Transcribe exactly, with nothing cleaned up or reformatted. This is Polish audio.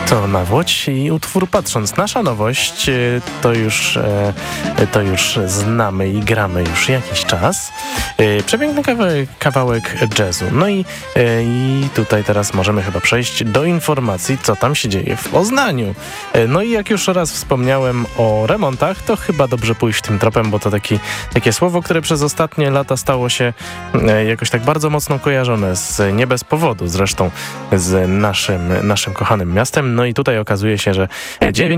To Nawłoć i utwór Patrząc. Nasza nowość to już, to już znamy i gramy już jakiś czas. Przepiękny kawałek, kawałek jazzu. No i, i tutaj teraz możemy chyba przejść do informacji, co tam się dzieje w Poznaniu. No i jak już raz wspomniałem o remontach, to chyba dobrze pójść tym tropem, bo to taki, takie słowo, które przez ostatnie lata stało się jakoś tak bardzo mocno kojarzone z, nie bez powodu zresztą, z naszym, naszym kochanym miastem. No i tutaj okazuje się, że dziewięć